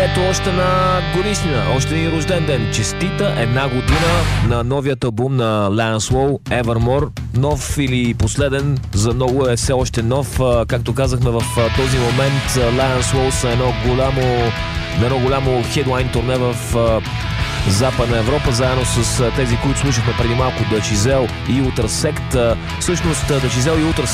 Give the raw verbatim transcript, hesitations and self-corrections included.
ето още на годишнина, още един рожден ден. Честита една година на новият албум на Lance Low, Evermore. Нов или последен, за много е все още нов. Както казахме, в този момент Lance Low са едно голямо, едно голямо хедлайн турне в Западна Европа, заедно с тези, които слушахме преди малко, Да Чизел и Ултрасект. Всъщност Да Чизел и Ултрасект